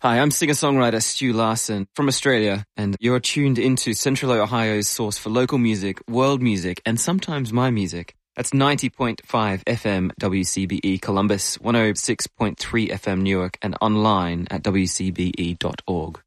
Hi, I'm singer-songwriter Stu Larson from Australia, and you're tuned into Central Ohio's source for local music, world music, and sometimes my music. That's 90.5 FM WCBE Columbus, 106.3 FM Newark, and online at wcbe.org.